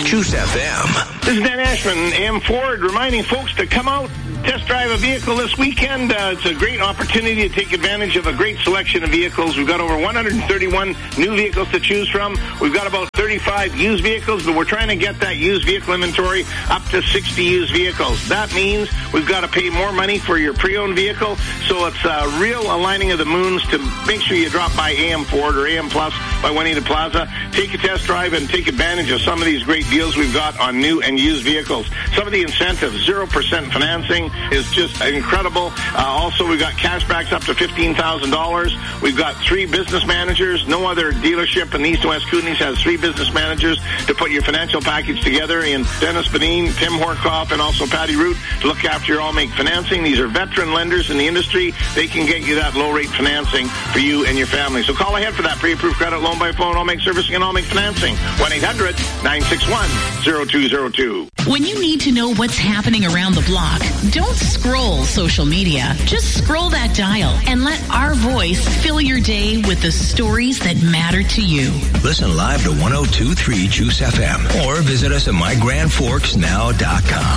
Juice FM. This is Dan Ashman, AM Ford, reminding folks to come out, test drive a vehicle this weekend. It's a great opportunity to take advantage of a great selection of vehicles. We've got over 131 new vehicles to choose from. We've got about 35 used vehicles, but we're trying to get that used vehicle inventory up to 60 used vehicles. That means we've got to pay more money for your pre-owned vehicle, so it's a real aligning of the moons to make sure you drop by AM Ford or AM Plus by Juanita Plaza. Take a test drive and take advantage of some of these great deals we've got on new and used vehicles. Some of the incentives, 0% financing is just incredible. Also, we've got cashbacks up to $15,000. We've got 3 business managers. No other dealership in the East and West Kootenays has 3 business managers to put your financial package together, and Dennis Benin, Tim Horkoff, and also Patty Root to look after your all-make financing. These are veteran lenders in the industry. They can get you that low-rate financing for you and your family. So call ahead for that pre-approved credit loan by phone, all-make servicing, and all-make financing. 1-800-961-0202. When you need to know what's happening around the block, don't scroll social media. Just scroll that dial and let our voice fill your day with the stories that matter to you. Listen live to 102.3 Juice FM or visit us at mygrandforksnow.com.